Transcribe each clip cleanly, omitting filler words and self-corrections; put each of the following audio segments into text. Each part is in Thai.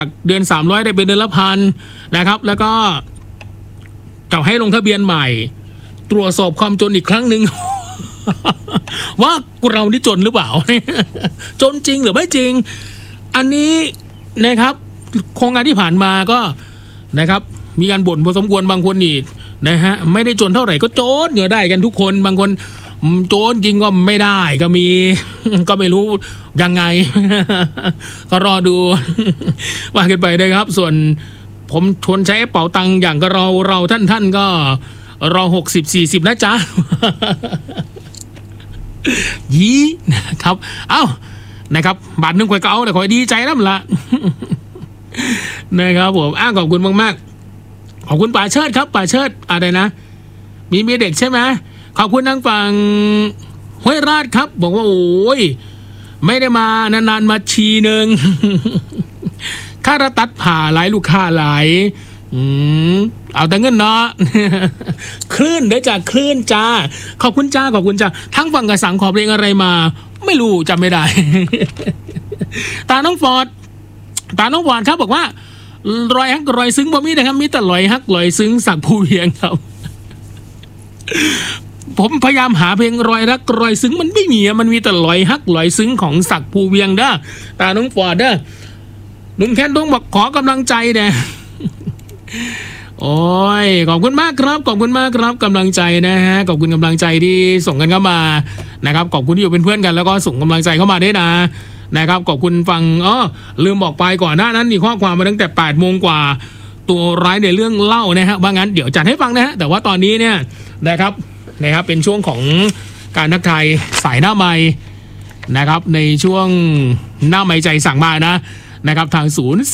เดือน300ได้เป็นเดือนละพันนะครับแล้วก็จะให้ลงทะเบียนใหม่ตรวจสอบความจนอีกครั้งหนึ่ง ว่าเรานี่จนหรือเปล่า จนจริงหรือไม่จริงอันนี้นะครับโครงการที่ผ่านมาก็นะครับมีการบ่นพอสมควรบางคนนี่นะฮะไม่ได้จนเท่าไหร่ก็โจนเหนือได้กันทุกคนบางคนโจนจริงก็ไม่ได้ก็มี ก็ไม่รู้ยังไง ก็รอดู ว่ากันไปนะครับส่วนผมชวนใช้เป๋าตังค์อย่างก็เราท่านก็รอ60-40นะจ๊ะ ยี่นะครับเอ้านะครับบาทหนึ่งคอยก็เอาแต่คอยดีใจแล้วละ นะครับผมขอบคุณมากๆขอบคุณป่าเชิดครับป่าเชิดอะไรนะมีเมียเด็กใช่ไหมขอบคุณทางฝั่งห้วยราชครับบอกว่าโอ้ยไม่ได้มานานๆมาทีหนึ่ง ค่าระตัดผ่าหลายลูกค้าหลายเอาแต่เงินเนาะ คลื่นเดี๋ยวจากคลื่นจ้าขอบคุณจ้าขอบคุณจ้าทั้งฝั่งกระสังขอเพลงอะไรมาไม่รู้จำไม่ได้ ตาน้องฟอร์ดครับบอกว่ารอยฮักรอยซึ้งบ่มีนะครับมีแต่รอยฮักรอยซึ้งสักผู้เพียงครับ ผมพยายามหาเพลงรอยรักรอยซึ้งมันไม่มีมันมีแต่รอยฮักรอยซึ้งของศักดิ์ภูเวียงเด้อตาน้องฟอร์ดเด้อหนุ่มแคนต้องบอกขอกำลังใจเด้ โอ้ยขอบคุณมากครับขอบคุณมากครับกำลังใจนะฮะขอบคุณกำลังใจที่ส่งกันเข้ามานะครับขอบคุณที่อยู่เป็นเพื่อนกันแล้วก็ส่งกำลังใจเข้ามาด้วยนะครับขอบคุณฟังลืมบอกไปก่อนหน้านั้นมีข้อความมาตั้งแต่8 โมงกว่าตัวร้ายในเรื่องเล่านะฮะว่างั้นเดี๋ยวจัดให้ฟังนะฮะแต่ว่าตอนนี้เนี่ยนะครับเป็นช่วงของการทักทายสายหน้าไมค์นะครับในช่วงหน้าไมค์ใจสั่งมานะครับทาง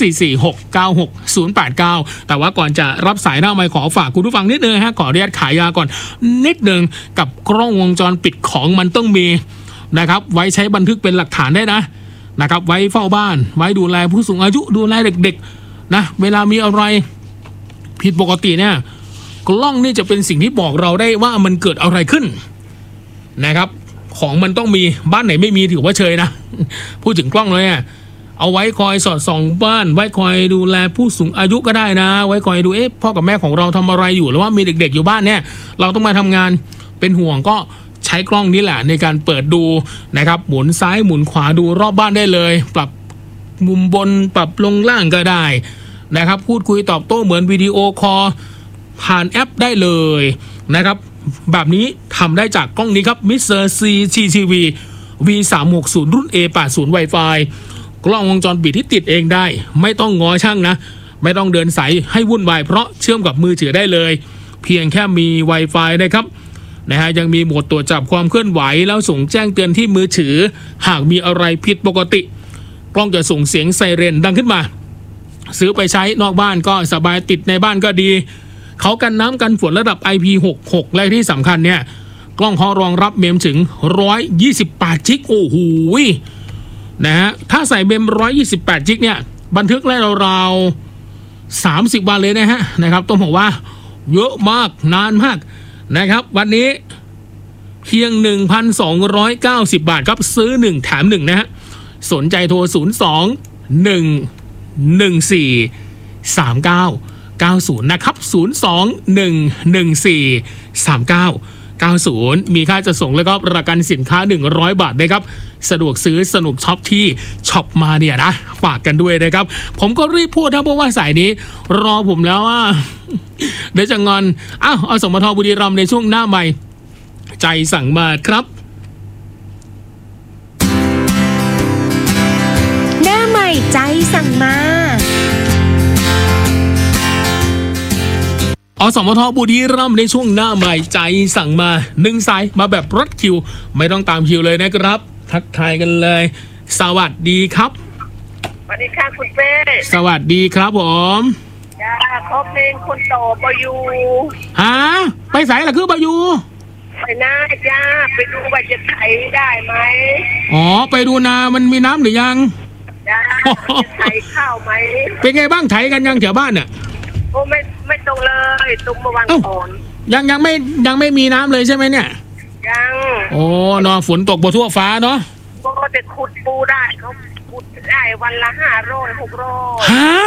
0446960089แต่ว่าก่อนจะรับสายหน้าไมค์ขอฝากคุณผู้ฟังนิดนึงฮะขออนุญาตขายยาก่อนนิดนึงกับกล้องวงจรปิดของมันต้องมีนะครับไว้ใช้บันทึกเป็นหลักฐานได้นะครับไว้เฝ้าบ้านไว้ดูแลผู้สูงอายุดูแลเด็กๆนะเวลามีอะไรผิดปกติเนี่ยกล้องนี่จะเป็นสิ่งที่บอกเราได้ว่ามันเกิดอะไรขึ้นนะครับของมันต้องมีบ้านไหนไม่มีถือว่าเชยนะพูดถึงกล้องเลยเอาไว้คอยสอดส่องบ้านไว้คอยดูแลผู้สูงอายุก็ได้นะไว้คอยดูพ่อกับแม่ของเราทำอะไรอยู่หรือว่ามีเด็กๆอยู่บ้านเนี่ยเราต้องมาทำงานเป็นห่วงก็ใช้กล้องนี้แหละในการเปิดดูนะครับหมุนซ้ายหมุนขวาดูรอบบ้านได้เลยปรับมุมบนปรับลงล่างก็ได้นะครับพูดคุยตอบโต้เหมือนวิดีโอคอลผ่านแอปได้เลยนะครับแบบนี้ทำได้จากกล้องนี้ครับมิสเตอร์ CCTV V360 รุ่น A80 Wi-Fi กล้องวงจรปิดที่ติดเองได้ไม่ต้องง้อช่างนะไม่ต้องเดินสายให้วุ่นวายเพราะเชื่อมกับมือถือได้เลยเพียงแค่มี Wi-Fi นะครับยังมีโหมดตรวจจับความเคลื่อนไหวแล้วส่งแจ้งเตือนที่มือถือหากมีอะไรผิดปกติกล้องจะส่งเสียงไซเรนดังขึ้นมาซื้อไปใช้นอกบ้านก็สบายติดในบ้านก็ดีเขากันน้ำกันฝนระดับ IP66 และที่สำคัญเนี่ยกล้องเขารองรับเมมถึง128 จิกโอ้โหนะฮะถ้าใส่เมม128 จิกเนี่ยบันทึกได้ราวๆ30 วันเลยนะครับต้องบอกว่าเยอะมากนานมากนะครับวันนี้เพียง 1,290 บาทครับซื้อ1แถม1นะฮะสนใจโทร02-114-3990นะครับ02-114-3990มีค่าจะส่งแล้วก็ประกันสินค้า100 บาทนะครับสะดวกซื้อสนุกช็อปที่ช็อปมาเนี่ยนะฝากกันด้วยนะครับผมก็รีบพูดเพราะว่าสายนี้รอผมแล้วว่า เดี๋ยวจะงอนเอาสมทบุรีรัมย์ในช่วงหน้าใหม่ใจสั่งมาครับหน้าใหม่ใจสั่งมาสมทบุรีรัมย์ในช่วงหน้าใหม่ใจสั่งมา1 สายมาแบบรถคิวไม่ต้องตามคิวเลยนะครับทักทายกันเลยสวัสดีครับสวัสดีค่ะคุณเป้สวัสดีครับผมจ้าเขาเพลงคนโตบอยู่ไปสายหรอคือบายูไปนาจ้าไปดูว่าจะไถได้ไหมไปดูนามันมีน้ำหรือยังจ้าจะไถข้าวไหมเป็นไงบ้างไถกันยังแถวบ้านเนี่ยโอ้ไม่ตรงเลยตรงเมื่อวานก่อนยังไม่มีน้ำเลยใช่ไหมเนี่ยยังเนาะฝนตกบนทั่วฟ้าเนาะก็จะขุดปูได้เขาปูพูดได้วันละ500 600 ฮะ